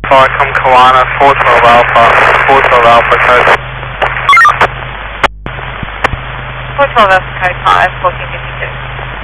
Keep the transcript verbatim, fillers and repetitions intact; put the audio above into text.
Sorry, from Kawana, four twelve Alpha, four twelve Alpha code. four twelve Alpha code five, fourteen fifty-two.